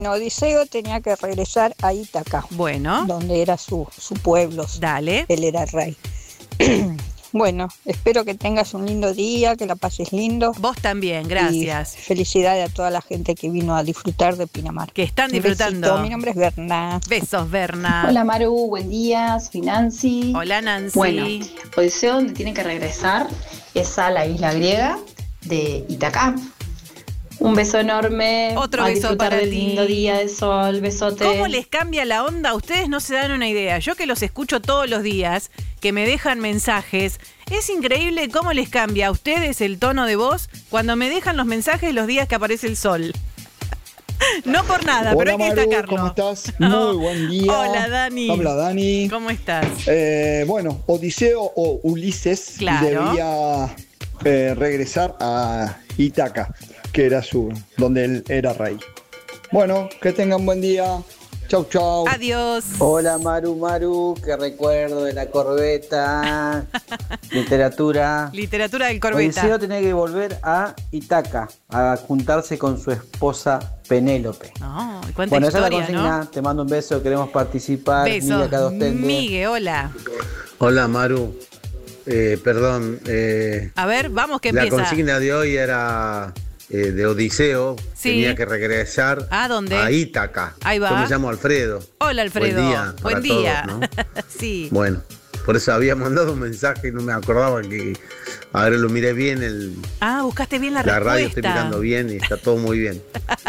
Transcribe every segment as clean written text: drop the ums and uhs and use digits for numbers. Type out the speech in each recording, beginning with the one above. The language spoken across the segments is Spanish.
Odiseo tenía que regresar a Ítaca, Bueno, donde era su pueblo. dale. Él era rey. Bueno, espero que tengas un lindo día, que la pases lindo. Vos también, gracias. Y felicidades a toda la gente que vino a disfrutar de Pinamar. Que están Un disfrutando. besito. Mi nombre es Berna. Besos, Berna. Hola Maru, buen día, soy Nancy. Hola, Nancy. Bueno, Odiseo donde tiene que regresar es a la isla griega de Itacá. Un beso enorme. Otro a beso disfrutar para del ti. lindo día de sol, besote. ¿Cómo les cambia la onda? Ustedes no se dan una idea. Yo que los escucho todos los días, que me dejan mensajes, es increíble cómo les cambia a ustedes el tono de voz cuando me dejan los mensajes los días que aparece el sol. No por nada, pero hay que destacarlo. ¿Cómo estás? Muy buen día. Hola, Dani. Habla Dani. ¿Cómo estás? Bueno, Odiseo o Ulises Claro. debía regresar a Ítaca, que era donde él era rey. Bueno, que tengan buen día. Chau, chau. Adiós. Hola Maru, que recuerdo de la corbeta, literatura. Literatura del Corbeta. Odiseo tenía que volver a Ítaca a juntarse con su esposa Penélope. No, cuánta Bueno, esa es la historia, consigna, ¿no? te mando un beso, queremos participar. Besos. Miguel acá de Ostende. Migue, hola. Hola Maru, perdón, A ver, vamos que la empieza. consigna de hoy era de Odiseo, Sí. tenía que regresar ¿A dónde? a Ítaca. Ahí va. Yo me llamo Alfredo. Hola, Alfredo. Buen día. Buen para día. todos, ¿no? Sí. Bueno, por eso había mandado un mensaje y no me acordaba que ahora lo miré bien, Ah, buscaste bien la la respuesta. radio estoy mirando bien y está todo muy bien.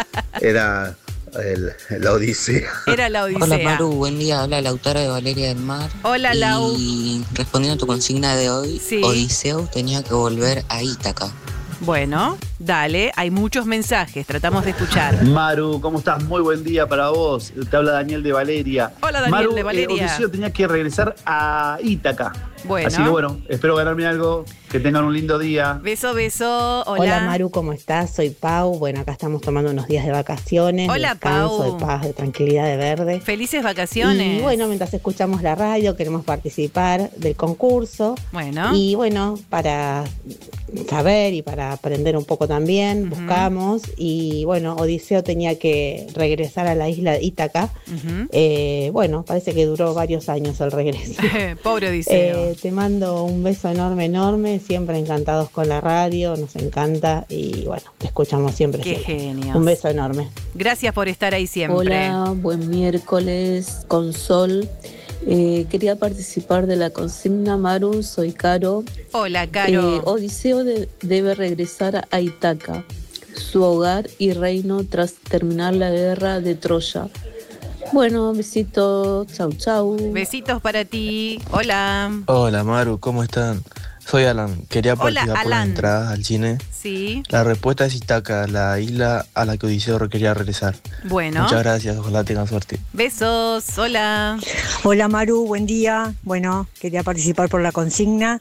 Era la Odisea. Era la Odisea. Hola Maru, buen día, habla Lautaro de Valeria del Mar. Hola, Lau. Y respondiendo a tu consigna de hoy, Sí. Odiseo tenía que volver a Ítaca. Bueno, dale, hay muchos mensajes, tratamos de escuchar. Maru, ¿cómo estás? Muy buen día para vos. Te habla Daniel de Valeria. Hola, Daniel Maru, de Valeria. Odiseo tenía que regresar a Ítaca. Bueno. Así que bueno, espero ganarme algo. Que tengan un lindo día. Beso, beso. Hola. Hola Maru, ¿cómo estás? Soy Pau. Bueno, acá estamos tomando unos días de vacaciones. Hola, de descanso, Pau. de paz, de tranquilidad, de verde. Felices vacaciones. Y bueno, mientras escuchamos la radio, queremos participar del concurso. Bueno. Y bueno, para saber y para aprender un poco también, buscamos. Y bueno, Odiseo tenía que regresar a la isla de Ítaca. Ujú. Bueno, parece que duró varios años el regreso. Pobre Odiseo. Te mando un beso enorme, enorme. Siempre encantados con la radio, nos encanta. Y bueno, te escuchamos siempre. Qué siempre. genios. Un beso enorme. Gracias por estar ahí siempre. Hola, buen miércoles con sol. Quería participar de la consigna Maru, soy Caro. Hola, Caro. Odiseo debe regresar a Ítaca, su hogar y reino tras terminar la guerra de Troya. Bueno, besitos, chau chau. Besitos para ti. Hola. Hola Maru, ¿cómo están? Soy Alan, quería Hola, participar por la Alan. entrada al cine. Sí. La respuesta es Ítaca, la isla a la que Odiseo quería regresar. Bueno. Muchas gracias, ojalá tengan suerte. Besos. Hola. Hola Maru, buen día. Bueno, quería participar por la consigna.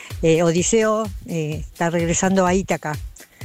Odiseo está regresando a Ítaca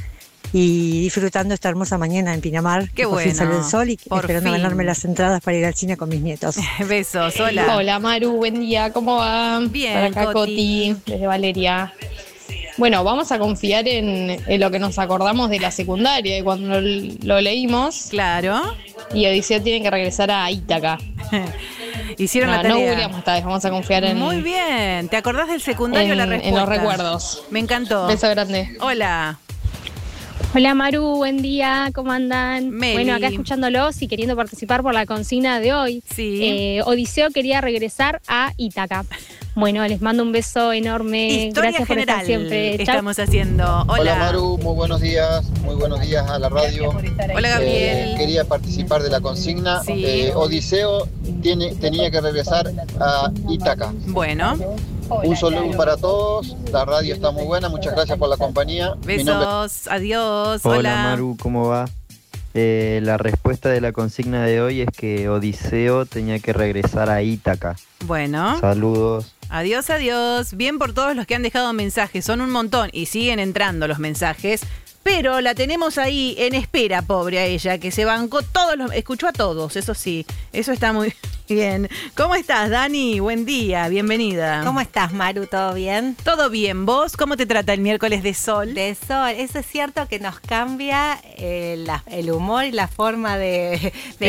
y disfrutando esta hermosa mañana en Pinamar. Qué Por fin bueno. salió el sol y Por esperando fin. ganarme las entradas para ir al cine con mis nietos. Besos. Hola. Hola Maru, buen día, ¿cómo va? Bien, Para acá Coti. Coti, desde Valeria. Bueno, vamos a confiar en lo que nos acordamos de la secundaria, y cuando lo leímos. Claro. Y Odiseo tiene que regresar a Ítaca. Hicieron no, la tarea. No googleamos esta vez, vamos a confiar en... Muy bien. ¿Te acordás del secundario la respuesta? En los recuerdos. Me encantó. Beso grande. Hola. Hola Maru, buen día, ¿cómo andan? Meli. Bueno, acá escuchándolos y queriendo participar por la consigna de hoy. Sí. Odiseo quería regresar a Ítaca. Bueno, les mando un beso enorme. Historia Gracias por general estar siempre. Chau. estamos haciendo. Hola. Maru, muy buenos días a la radio. Hola Gabriel. Quería participar de la consigna. Sí. Odiseo tenía que regresar a Ítaca. Bueno. Un saludo para todos, la radio está muy buena, muchas gracias por la compañía. Besos, adiós, Hola Maru, ¿cómo va? La respuesta de la consigna de hoy es que Odiseo tenía que regresar a Ítaca. Bueno. Saludos. Adiós, adiós. Bien por todos los que han dejado mensajes, son un montón y siguen entrando los mensajes. Pero la tenemos ahí en espera, pobre a ella, que se bancó todos los... Escuchó a todos, eso sí. Eso está muy bien. ¿Cómo estás, Dani? Buen día, bienvenida. ¿Cómo estás, Maru? ¿Todo bien? Todo bien. ¿Vos cómo te trata el miércoles de sol? De sol. Eso es cierto que nos cambia el humor y la forma de